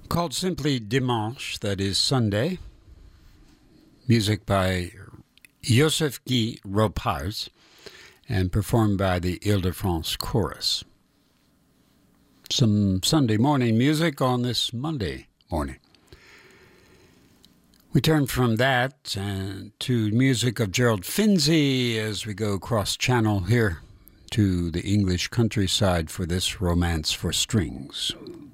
called simply Dimanche, that is Sunday. Music by Joseph Guy Ropars and performed by the Ile-de-France Chorus. Some Sunday morning music on this Monday morning. We turn from that to music of Gerald Finzi as we go cross-channel here to the English countryside for this Romance for Strings.